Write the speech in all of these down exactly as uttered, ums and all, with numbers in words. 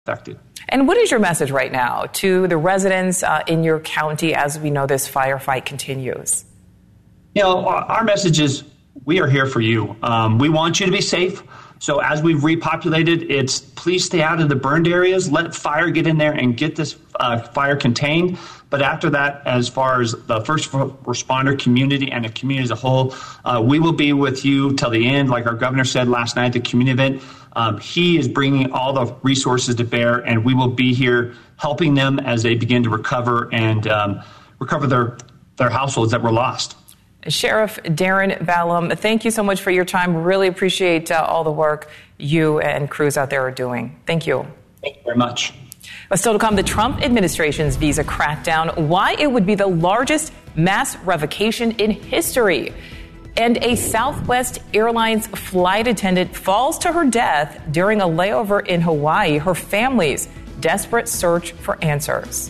affected. And what is your message right now to the residents uh, in your county as we know this firefight continues? You know, our message is we are here for you. Um, we want you to be safe. So as we've repopulated, it's please stay out of the burned areas. Let fire get in there and get this uh, fire contained. But after that, as far as the first responder community and the community as a whole, uh, we will be with you till the end. Like our governor said last night at the community event, um, he is bringing all the resources to bear, and we will be here helping them as they begin to recover and um, recover their, their households that were lost. Sheriff Darren Ballum, thank you so much for your time. Really appreciate uh, all the work you and crews out there are doing. Thank you. Thank you very much. But still to come, the Trump administration's visa crackdown, why it would be the largest mass revocation in history. And a Southwest Airlines flight attendant falls to her death during a layover in Hawaii. Her family's desperate search for answers.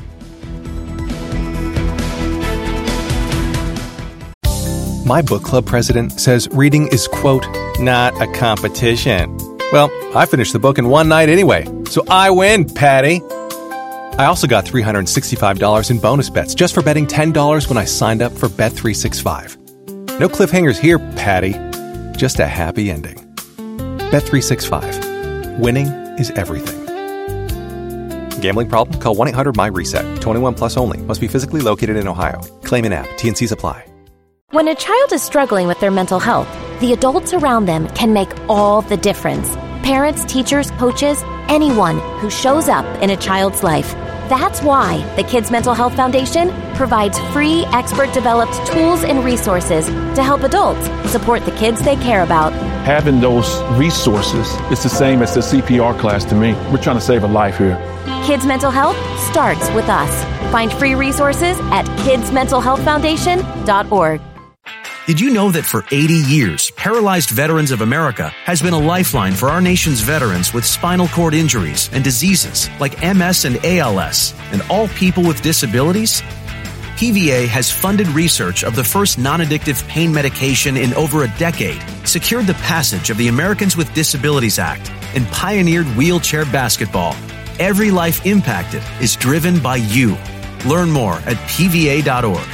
My book club president says reading is, quote, not a competition. Well, I finished the book in one night anyway, so I win, Patty. I also got three hundred sixty-five dollars in bonus bets just for betting ten dollars when I signed up for Bet three sixty-five. No cliffhangers here, Patty. Just a happy ending. Bet three sixty-five. Winning is everything. Gambling problem? Call one eight hundred my reset. twenty-one plus only. Must be physically located in Ohio. Claim in app. T and C's apply. When a child is struggling with their mental health, the adults around them can make all the difference. Parents, teachers, coaches, anyone who shows up in a child's life. That's why the Kids Mental Health Foundation provides free, expert-developed tools and resources to help adults support the kids they care about. Having those resources is the same as the C P R class to me. We're trying to save a life here. Kids Mental Health starts with us. Find free resources at kids mental health foundation dot org. Did you know that for eighty years, Paralyzed Veterans of America has been a lifeline for our nation's veterans with spinal cord injuries and diseases like M S and A L S, and all people with disabilities? P V A has funded research of the first non-addictive pain medication in over a decade, secured the passage of the Americans with Disabilities Act, and pioneered wheelchair basketball. Every life impacted is driven by you. Learn more at P V A dot org.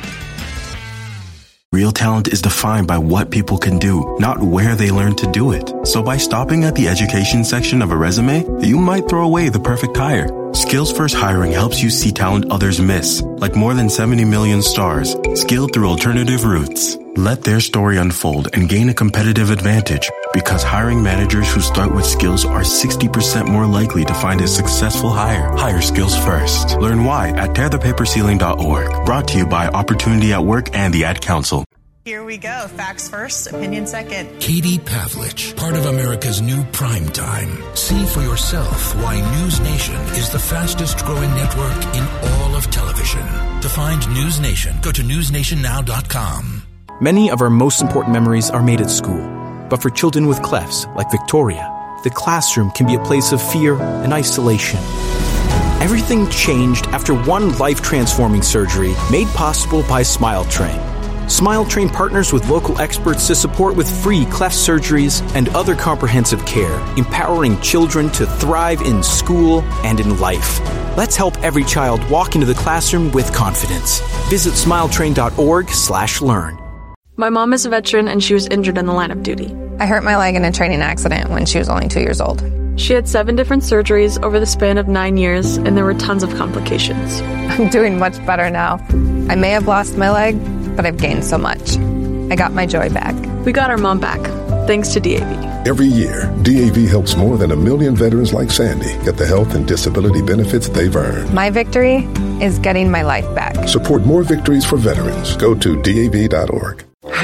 Real talent is defined by what people can do, not where they learn to do it. So by stopping at the education section of a resume, you might throw away the perfect hire. Skills First Hiring helps you see talent others miss, like more than seventy million stars, skilled through alternative routes. Let their story unfold and gain a competitive advantage, because hiring managers who start with skills are sixty percent more likely to find a successful hire. Hire skills first. Learn why at tear the paper ceiling dot org. Brought to you by Opportunity at Work and the Ad Council. Here we go. Facts first, opinion second. Katie Pavlich, part of America's new prime time. See for yourself why News Nation is the fastest growing network in all of television. To find News Nation, go to news nation now dot com. Many of our most important memories are made at school. But for children with clefs, like Victoria, the classroom can be a place of fear and isolation. Everything changed after one life-transforming surgery made possible by Smile Train. Smile Train partners with local experts to support with free cleft surgeries and other comprehensive care, empowering children to thrive in school and in life. Let's help every child walk into the classroom with confidence. Visit smile train dot org slash learn. My mom is a veteran and she was injured in the line of duty. I hurt my leg in a training accident when she was only two years old. She had seven different surgeries over the span of nine years, and there were tons of complications. I'm doing much better now. I may have lost my leg, but I've gained so much. I got my joy back. We got our mom back, thanks to D A V. Every year, D A V helps more than a million veterans like Sandy get the health and disability benefits they've earned. My victory is getting my life back. Support more victories for veterans. Go to D A V dot org.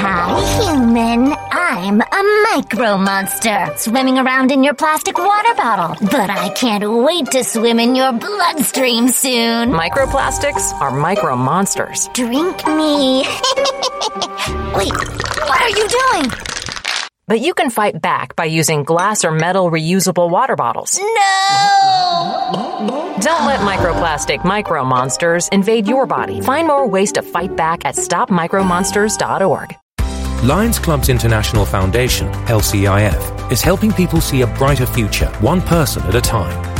Hi, human. I'm a micro monster swimming around in your plastic water bottle. But I can't wait to swim in your bloodstream soon. Microplastics are micro monsters. Drink me. Wait, what are you doing? But you can fight back by using glass or metal reusable water bottles. No! Don't let microplastic micro monsters invade your body. Find more ways to fight back at stop micro monsters dot org. Lions Clubs International Foundation, L C I F, is helping people see a brighter future, one person at a time.